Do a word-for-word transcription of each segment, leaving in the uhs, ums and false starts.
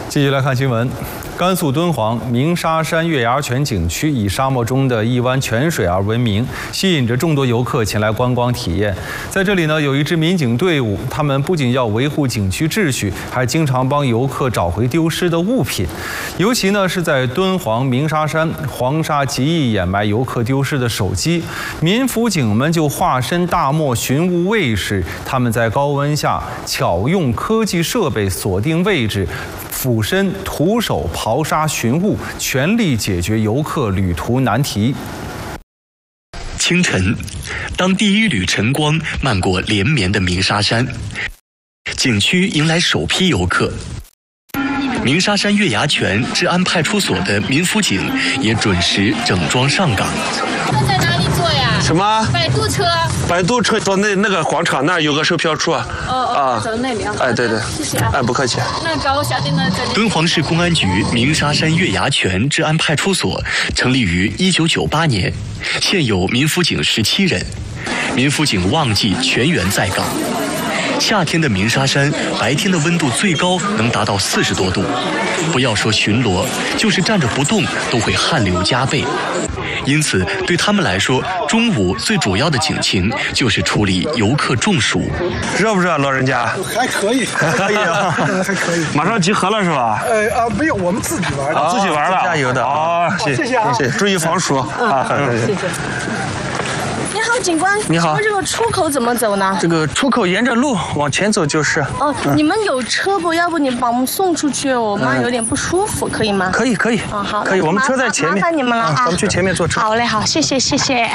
继续来看新闻。甘肃敦煌鸣沙山月牙泉景区以沙漠中的一湾泉水而闻名，吸引着众多游客前来观光体验。在这里呢，有一支民警队伍，他们不仅要维护景区秩序，还经常帮游客找回丢失的物品。尤其呢是在敦煌鸣沙山，黄沙极易掩埋游客丢失的手机，民辅警们就化身大漠寻物卫士，他们在高温下巧用科技设备锁定位置，俯身徒手刨沙寻物，全力解决游客旅途难题。 清晨，当第一缕晨光漫过连绵的鸣沙山，景区迎来首批游客。鸣沙山月牙泉治安派出所的民辅警也准时整装上岗。 在哪里坐呀？ 什么？ 摆渡车。 摆渡车到那那个广场那儿有个售票处。 哦哦，走那里啊。 哎，对对， 谢谢啊。 哎，不客气。 那找我小弟呢？ 敦煌市公安局鸣沙山月牙泉治安派出所成立于一九九八年，现有民辅警十七人，民辅警旺季全员在岗。夏天的鸣沙山，白天的温度最高能达到四十多度，不要说巡逻，就是站着不动都会汗流浃背。因此，对他们来说，中午最主要的警情就是处理游客中暑。 热不热，老人家？ 还可以，还可以啊，还可以。 马上集合了是吧？ 呃啊，没有，我们自己玩的， 啊、自己玩的，加油的啊！谢谢谢啊， 谢谢，注意防暑啊！ 谢谢。 你好，警官。 你好。 这个出口怎么走呢？ 这个出口沿着路往前走就是。 哦，嗯、你们有车不？要不你把我们送出去？我妈有点不舒服，可以吗？ 可以，可以。 哦，好， 可以。我们车在前面。 麻烦你们了啊！ 咱们去前面坐车。 好嘞，好，谢谢，谢谢。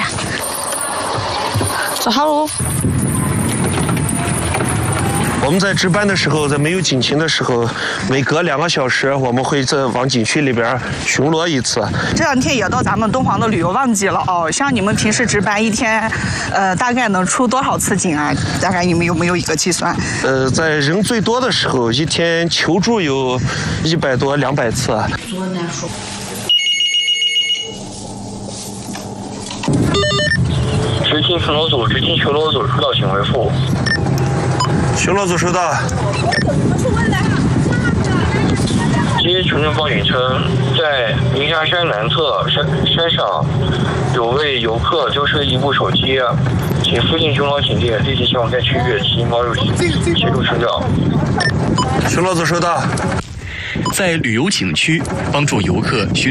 走好喽。 我们在值班的时候，在没有警情的时候，每隔两个小时，我们会在往景区里边巡逻一次。 这两天也到咱们敦煌的旅游旺季了哦，像你们平时值班一天，呃，大概能出多少次警啊？大概你们有没有一个计算？ 呃，在人最多的时候，一天求助有一百多、两百次。 执勤巡逻组，执勤巡逻组收到，请回复。 巡逻组收到。接群众报警称，在鸣沙山南侧山山上有位游客丢失一部手机，请附近巡逻警力立即前往该区域进行帮助协助寻找。 巡逻组收到。 在旅游景区帮助游客寻